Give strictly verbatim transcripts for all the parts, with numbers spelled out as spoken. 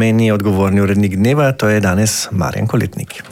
meni odgovorni urednik dneva, to je danes Marjan Koletnik.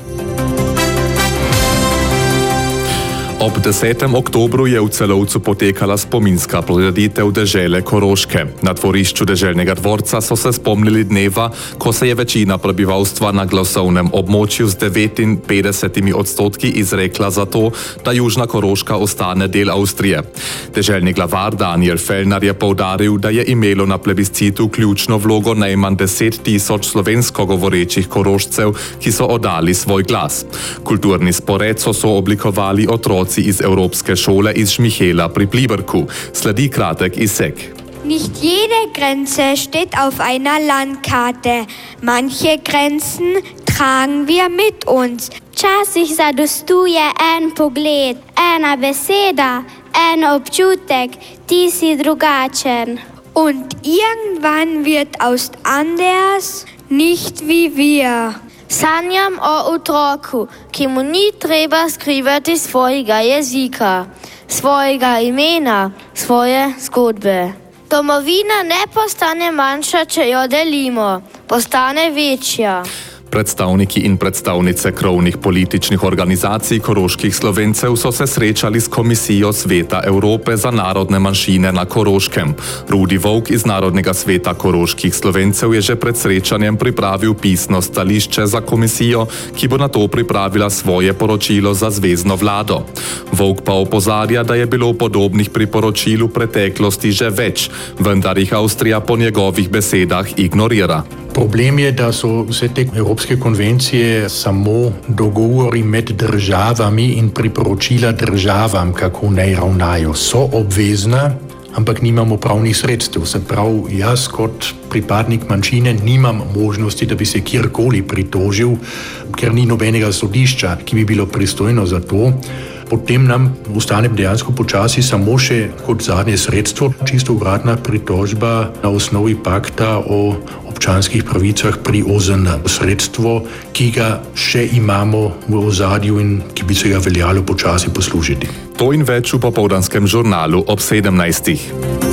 Ob desetem oktobru je v Celovcu potekala spominska prireditev dežele Koroške. Na dvorišču deželnega dvorca so se spomnili dneva, ko se je večina prebivalstva na glasovnem območju z devetinpetdesetimi odstotki izrekla za to, da Južna Koroška ostane del Avstrije. Deželni glavar Daniel Fellner je poudaril, da je imelo na plebiscitu ključno vlogo najmanj deset tisoč slovensko govorečih Korošcev, ki so oddali svoj glas. Kulturni spored so sooblikovali otroci iz Evropske šole iz Šmihela pri Pliberku. Sledi kratek izsek. Nicht jede Grenze steht auf einer Landkarte. Manche Grenzen tragen wir mit uns. Včasih zadostuje en pogled, ena beseda, en občutek, ti si drugačen. Und irgendwann wird aus anders nicht wie wir. Sanjam o otroku, ki mu ni treba skrivati svojega jezika, svojega imena, svoje zgodbe. Domovina ne postane manjša, če jo delimo, postane večja. Predstavniki in predstavnice krovnih političnih organizacij koroških Slovencev so se srečali s Komisijo Sveta Evrope za narodne manjšine na Koroškem. Rudi Volk iz Narodnega sveta koroških Slovencev je že pred srečanjem pripravil pisno stališče za komisijo, ki bo nato pripravila svoje poročilo za zvezno vlado. Volk pa opozarja, da je bilo podobnih priporočil v preteklosti že več, vendar jih Avstrija po njegovih besedah ignorira. Problem je, da so vse te evropske konvencije samo dogovori med državami in priporočila državam, kako naj ravnajo. So obvezna, ampak nimamo pravnih sredstev. Se pravi, jaz kot pripadnik manjšine nimam možnosti, da bi se kjerkoli pritožil, ker ni nobenega sodišča, ki bi bilo pristojno za to. Potem nam ostane dejansko počasi samo še kot zadnje sredstvo, čisto uradna pritožba na osnovi pakta o občanskih pravicah pri O Z N. Sredstvo, ki ga še imamo v ozadju in ki bi se ga veljalo počasi poslužiti. To in več v popoldanskem žurnalu ob sedemnajstih.